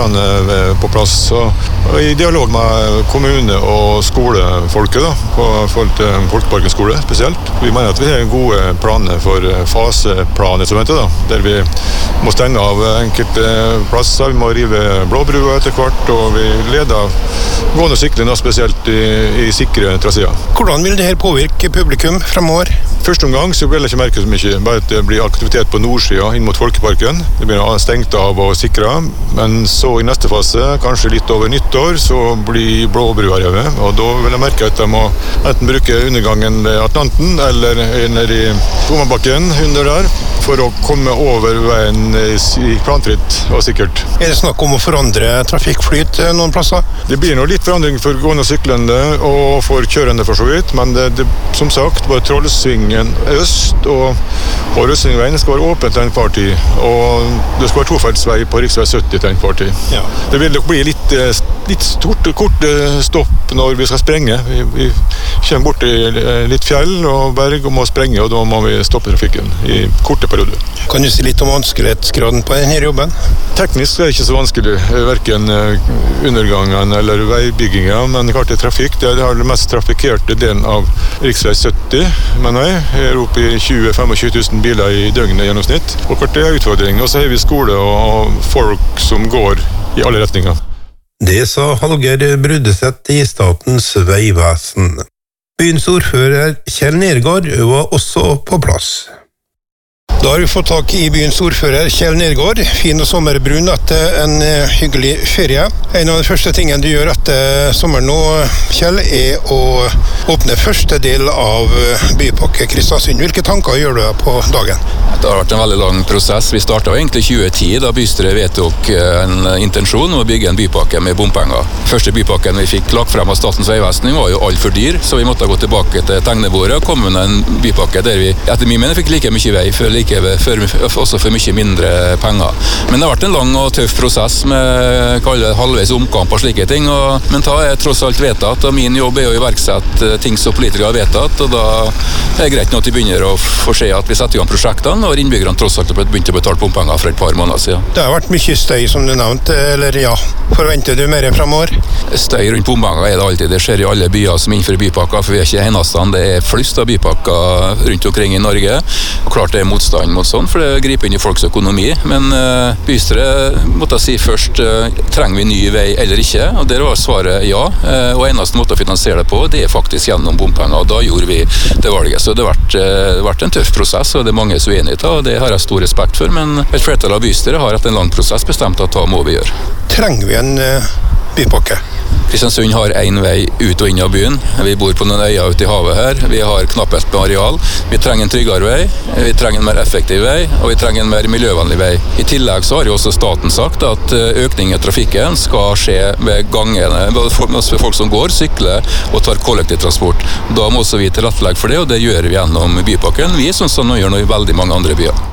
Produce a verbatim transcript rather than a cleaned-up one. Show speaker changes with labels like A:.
A: planene på plass. Og i dialog med kommune og skolefolket, da, på forhold til Folkeparken skole spesielt. Vi mener at vi har gode planer for faseplaninstrumentet, da, der vi må stenge av enkelte plasser. Vi må rive blåbrua etter hvert, og vi leder gående og syklende spesielt i, i sikre traseer.
B: Hvordan vil dette påvirke publikum fremover?
A: Første omgang så vil jeg ikke merke så mye, bare at det blir aktivitet på nordsida inn mot Folkeparken. Det blir stengt av og sikret, men så i neste fase, kanskje litt over nyttår, så blir blåbrua revet, og da vil jeg merke at jeg må enten bruke undergangen ved Atlanten, eller ned i Romabakken under der, for å komme over veien i planfritt og sikkert.
B: Er det snakk om å forandre trafikkflyt noen plasser?
A: Det blir nå litt forandring for gående og syklende, og for kjørende for så vidt, men det, det, som sagt, bare Trollsvingen øst og, og Røssingveien skal være åpent til enhver tid, og det skal være tofeltsvei på riksvei sytti til enhver tid. Ja. Det vil nok bli litt, litt stort, kort stopp når vi skal sprenge. Vi, vi kommer bort til litt fjell og berg og må sprenge, og da må vi stoppe trafikken i korte perioder.
B: Kan du si litt om vanskelighetsgraden på denne jobben?
A: Teknisk er det ikke så vanskelig, hverken undergangen eller veibyggingen, men klart det er trafikk. Det er den mest trafikkerte delen av riksvei sytti, mener jeg. Her er oppe i tjue til tjuefem tusen biler i døgnet i gjennomsnitt. Og klart det er utfordring. Og så har vi skole og folk som går i alle retninger.
B: Det sa Hallgeir Brudeseth i Statens vegvesen. Byens ordfører Kjell Nergård var også på plass. Da har vi fått tak i byens ordfører Kjell Nergård. Fin og sommerbrun etter en hyggelig ferie. En av de første tingene du gjør etter sommeren nå, Kjell, er å åpne første del av Bypakke Kristiansund. Hvilke tanker gjør du på dagen?
C: Det har vært en veldig lang prosess. Vi startet egentlig i tjue ti, da bystyret vedtok en intensjon om å bygge en bypakke med bompenger. Første bypakken vi fikk lagt frem av Statens vegvesen var jo alt for dyr, så vi måtte gå tilbake til tegnebordet og komme med en bypakke der vi etter min mening fikk like mye vei for like For, også for mye mindre penger. Men det har vært en lang og tøff prosess med kalle halvveis omkamp og slike ting, og, men da er tross alt vedtatt, og min jobb er å iverksette ting som politikere har vedtatt, og da er det greit nå at de begynner å få se at vi setter i gang prosjektene, og innbyggerne tross alt har begynt å betale bompenger for et par måneder siden.
B: Det har vært mye støy som du nevnte, eller ja, forventer du mer fremover?
C: Støy rundt bompenger er det alltid, det skjer i alle byer som innfører bypakker, for vi er ikke eneste, det er flust av bypakker rundt omkring i Norge, og klart det er motstand mot sånn, for det griper inn i folks økonomi. Men uh, bystyret måtte si først, uh, trenger vi ny vei eller ikke? Og der var svaret ja. Uh, og eneste måte å finansiere det på, det er faktisk gjennom bompenger. Og da gjorde vi det valget. Så det har vært, uh, vært en tøff prosess, og det er mange som er uenige, og det har jeg stor respekt for. Men et flertall av bystyret har etter en lang prosess bestemt at da må vi gjøre.
B: Trenger vi en uh, bypakke?
C: Kristiansund har en vei ut og inn av byen. Vi bor på noen øyer ute i havet her. Vi har knapphet på areal. Vi trenger en tryggere vei, vi trenger en mer effektiv vei, og vi trenger en mer miljøvennlig vei. I tillegg så har jo også staten sagt at økning i trafikken skal skje ved gangene, både for folk som går, sykler og tar kollektivtransport. Da må også vi tilrettelegge for det, og det gjør vi gjennom bypakken. Vi er sånn som nå gjør noe i veldig mange andre byer.